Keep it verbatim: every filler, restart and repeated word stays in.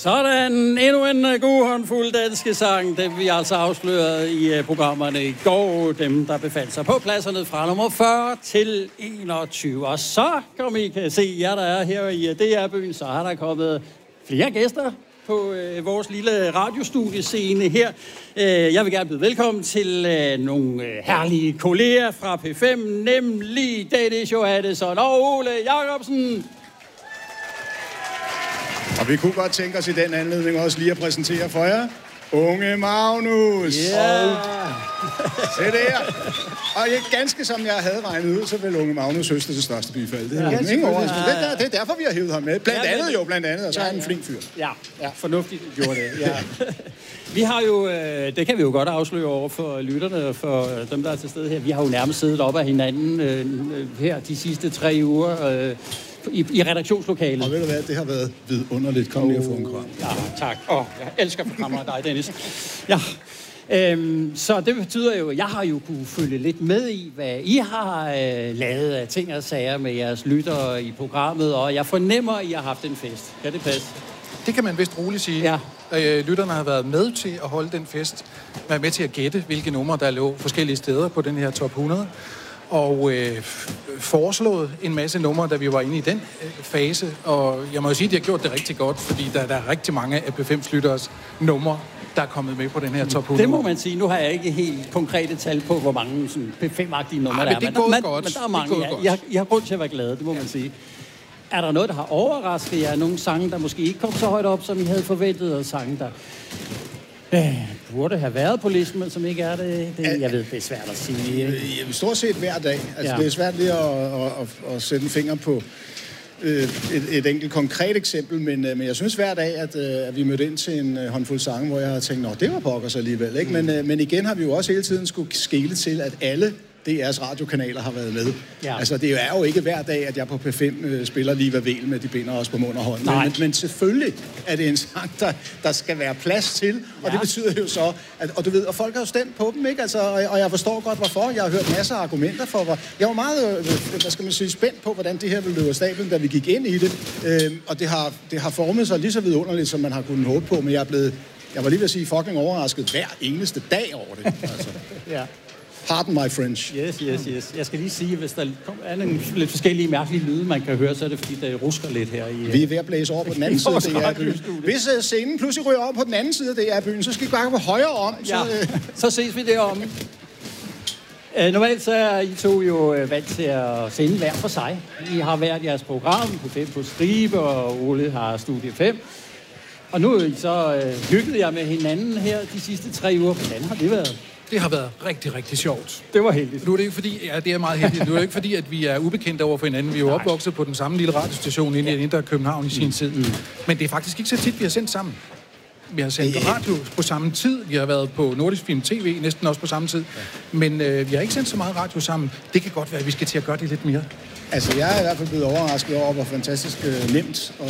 Sådan, endnu en uh, god håndfuld danske sang, dem vi altså afslørede i uh, programmerne i går, dem der befandt sig på pladserne fra nummer fyrre til enogtyve. Og så, kom I kan se, jer der er her i uh, D R-byen, så har der kommet flere gæster på uh, vores lille radiostudiescene her. Uh, jeg vil gerne byde velkommen til uh, nogle uh, herlige kolleger fra P fem, nemlig Dennis Johannesson og Ole Jacobsen. Og vi kunne godt tænke os i den anledning også lige at præsentere for jer Unge Magnus. Yeah. Og se der. Og ganske som jeg havde regnet ud, så vil Unge Magnus høste det største byfald. Det er ja, ingen overraskelse. Det, der, det er derfor, vi har hævet ham med. Blandt ja, andet jo, blandt andet. Og så ja, er han en flink fyr. Ja, ja, fornuftigt gjorde det. Ja. Vi har jo, det kan vi jo godt afsløre over for lytterne og for dem, der er til stede her. Vi har jo nærmest siddet op af hinanden øh, her de sidste tre uger. Øh, I, i redaktionslokalet. Og ved du hvad, det har været vidunderligt. Kom lige og få en kram. Ja, tak. Åh, oh, jeg elsker programmer af dig, Dennis. Ja, øhm, så det betyder jo, at jeg har jo kunne følge lidt med i, hvad I har øh, lavet af ting og sager med jeres lyttere i programmet, og jeg fornemmer, at I har haft en fest. Kan det passe? Det kan man vist roligt sige. Ja. Øh, lytterne har været med til at holde den fest, været med til at gætte, hvilke numre der lå forskellige steder på den her top hundrede. Og øh, foreslået en masse numre, da vi var inde i den øh, fase. Og jeg må jo sige, at de har gjort det rigtig godt, fordi der, der er rigtig mange af P fems lytteres numre, der er kommet med på den her top hundrede. Det må man sige. Nu har jeg ikke helt konkrete tal på, hvor mange sådan P fem-agtige numre Ej, der er. Men det er gået men, godt. Men der er mange. Det er I, har, I har grund til at være glade, det må ja. man sige. Er der noget, der har overrasket jer? Nogle sange, der måske ikke kom så højt op, som I havde forventet, og sange, der øh, burde have været på listen, men som ikke er det? det jeg ved, det er svært at sige. Øh, stort set hver dag. Altså, ja. Det er svært lige at, at, at, at sætte en finger på øh, et, et enkelt konkret eksempel, men, øh, men jeg synes hver dag, at, øh, at vi mødte ind til en øh, håndfuld sange, hvor jeg har tænkt, nå, det var pokkers alligevel, ikke? Mm. Men, øh, men igen har vi jo også hele tiden skulle skele til, at alle D R's radiokanaler har været med. Ja. Altså, det er jo ikke hver dag, at jeg på P fem øh, spiller lige hvad vel med de binder os på mund og hånd. Men, men selvfølgelig er det en sang, der, der skal være plads til, og ja. det betyder jo så, at, og du ved, og folk har jo stemt på dem, ikke? Altså, og, og jeg forstår godt, hvorfor. Jeg har hørt masser af argumenter for, hvor jeg var meget, øh, hvad skal man sige, spændt på, hvordan det her ville løbe af stablen, da vi gik ind i det. Øh, og det har, det har formet sig lige så vidunderligt, som man har kunnet håbe på, men jeg er blevet, jeg var lige ved at sige, fucking overrasket hver eneste dag over det. Altså. ja. Pardon my French. Yes, yes, yes. Jeg skal lige sige, hvis der er nogle lidt forskellige mærkelige lyde, man kan høre, så er det fordi, der rusker lidt her i... Vi er ved at blæse over på den anden side af D R-byen. Hvis uh, scenen pludselig ryger over på den anden side af D R-byen, så skal I bare gå højere om. Så, ja, uh... så ses vi derom. Uh, normalt så er I to jo uh, vant til at sende hver for sig. I har været jeres program på fem på stribe, og Ole har Studie fem. Og nu er I så uh, hygget jer med hinanden her de sidste tre uger. Hvordan har det været? Det har været rigtig, rigtig sjovt. Det var heldigt. Nu er det ikke fordi, ja, det er meget heldigt. Nu er det ikke fordi, at vi er ubekendte over for hinanden. Vi er jo opvokset på den samme lille radiostation inde i Indre København i sin mm. tid. Mm. Men det er faktisk ikke så tit, vi har sendt sammen. Vi har sendt radio på samme tid. Vi har været på Nordisk Film T V næsten også på samme tid. Men øh, vi har ikke sendt så meget radio sammen. Det kan godt være, at vi skal til at gøre det lidt mere. Altså, jeg er i hvert fald blevet overrasket over, hvor fantastisk øh, nemt og